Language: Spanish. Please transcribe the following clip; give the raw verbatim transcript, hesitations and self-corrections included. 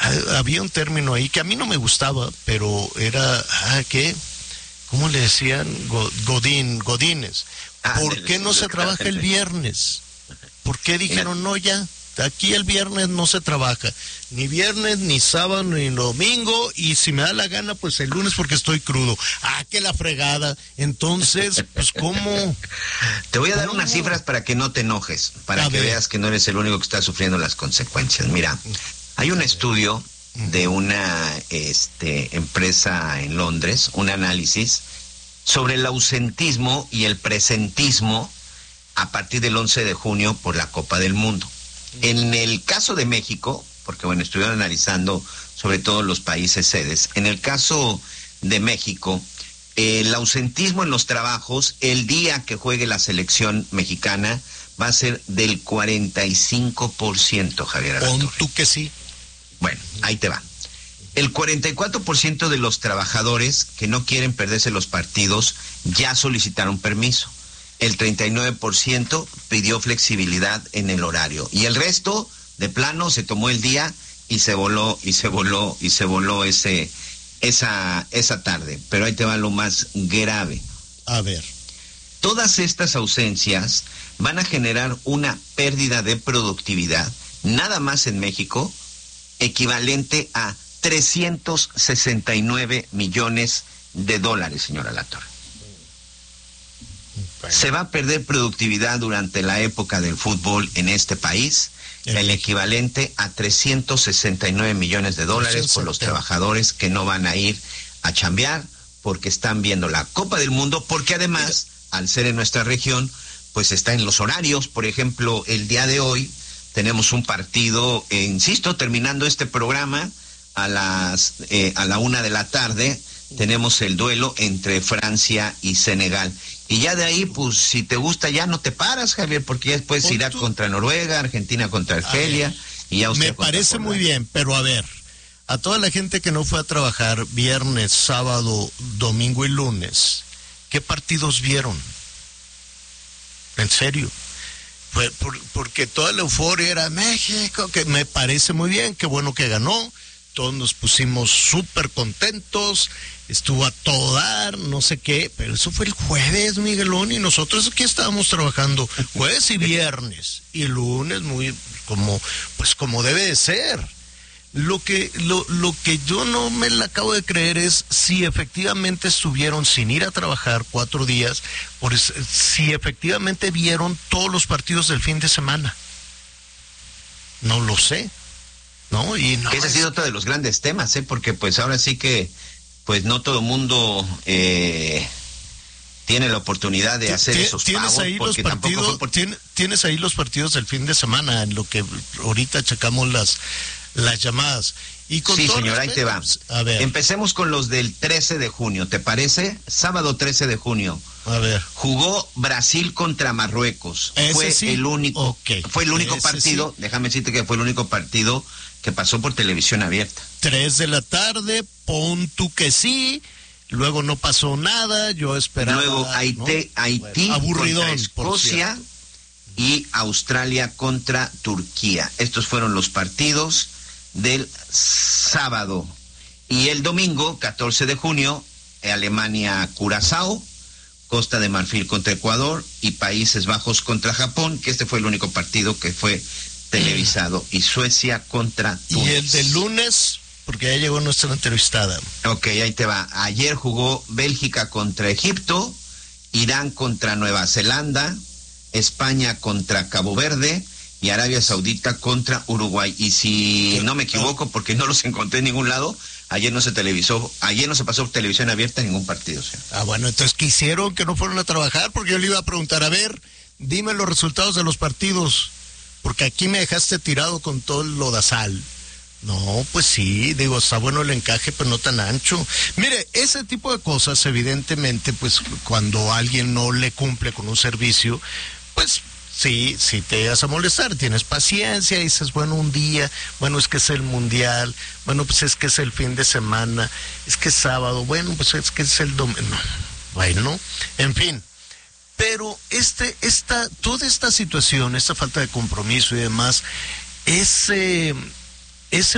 había un término ahí que a mí no me gustaba, pero era, ah, ¿qué? ¿Cómo le decían? Godín, Godines. ¿Por qué no se trabaja el viernes? ¿Por qué dijeron, no, ya, aquí el viernes no se trabaja? Ni viernes, ni sábado, ni domingo, y si me da la gana, pues el lunes porque estoy crudo. Ah, que la fregada. Entonces, pues, ¿cómo? Te voy a dar unas cifras para que no te enojes, para que veas que no eres el único que está sufriendo las consecuencias. Mira, hay un estudio de una este, empresa en Londres, un análisis sobre el ausentismo y el presentismo a partir del once de junio por la Copa del Mundo. En el caso de México, porque bueno, estuvieron analizando sobre todo los países sedes, en el caso de México, el ausentismo en los trabajos, el día que juegue la selección mexicana, va a ser del cuarenta y cinco por ciento, Javier Alatorre. Pon tú que sí. Bueno, ahí te va. El cuarenta y cuatro por ciento de los trabajadores que no quieren perderse los partidos ya solicitaron permiso. El treinta y nueve por ciento pidió flexibilidad en el horario. Y el resto, de plano, se tomó el día y se voló, y se voló, y se voló ese, esa, esa tarde. Pero ahí te va lo más grave. A ver. Todas estas ausencias van a generar una pérdida de productividad, nada más en México, equivalente a trescientos sesenta y nueve millones de dólares, señora Alatorre. Bueno. Se va a perder productividad durante la época del fútbol en este país, el, el equivalente a trescientos sesenta y nueve millones de dólares por los trabajadores que no van a ir a chambear porque están viendo la Copa del Mundo, porque además, al ser en nuestra región, pues está en los horarios. Por ejemplo, el día de hoy tenemos un partido, eh, insisto, terminando este programa, a las eh, a la una de la tarde tenemos el duelo entre Francia y Senegal. Y ya de ahí, pues, si te gusta, ya no te paras, Javier, porque ya después irá contra Noruega, Argentina contra Argelia, y Austria. Me parece muy bien, pero a ver, a toda la gente que no fue a trabajar viernes, sábado, domingo y lunes, ¿qué partidos vieron? En serio. Fue por, porque toda la euforia era México, que me parece muy bien, qué bueno que ganó. Todos nos pusimos súper contentos, estuvo a todo dar, no sé qué, pero eso fue el jueves, Miguelón, y nosotros aquí estábamos trabajando jueves y viernes, y lunes muy, como, pues como debe de ser. Lo que, lo, lo que yo no me la acabo de creer es si efectivamente estuvieron sin ir a trabajar cuatro días, o si efectivamente vieron todos los partidos del fin de semana. No lo sé. No, y no ese es... ha sido otro de los grandes temas, ¿eh? Porque pues ahora sí que pues no todo mundo eh, tiene la oportunidad de hacer esos pagos, ahí porque los tampoco partidos, fue por... tienes, tienes ahí los partidos del fin de semana, en lo que ahorita checamos las las llamadas. Y con sí, todo señor, respeto, ahí te va. A ver. Empecemos con los del trece de junio, ¿te parece? Sábado trece de junio. A ver. Jugó Brasil contra Marruecos. Ese fue sí. el único, okay. fue el único Ese partido, sí. Déjame decirte que fue el único partido que pasó por televisión abierta. Tres de la tarde, pon tú que sí, luego no pasó nada, yo esperaba... Luego Haití, ¿no? Haití bueno, aburridón, contra Escocia y Australia contra Turquía. Estos fueron los partidos del sábado. Y el domingo, catorce de junio, Alemania-Curazao, Costa de Marfil contra Ecuador y Países Bajos contra Japón, que este fue el único partido que fue televisado, y Suecia contra Túnez. Y el del lunes, porque ya llegó nuestra entrevistada. Ok, ahí te va. Ayer jugó Bélgica contra Egipto, Irán contra Nueva Zelanda, España contra Cabo Verde y Arabia Saudita contra Uruguay. Y si no me equivoco, porque no los encontré en ningún lado, ayer no se televisó, ayer no se pasó por televisión abierta ningún partido. ¿Sí? Ah, bueno, entonces quisieron que no fueron a trabajar, porque yo le iba a preguntar, a ver, dime los resultados de los partidos, porque aquí me dejaste tirado con todo el lodazal. No, pues sí, digo, está bueno el encaje, pero no tan ancho. Mire, ese tipo de cosas, evidentemente, pues cuando alguien no le cumple con un servicio, pues sí, sí te llegas a molestar, tienes paciencia, dices, bueno, un día, bueno, es que es el mundial, bueno, pues es que es el fin de semana, es que es sábado, bueno, pues es que es el domingo, no, bueno, en fin. Pero este, esta, toda esta situación, esta falta de compromiso y demás, es, eh, es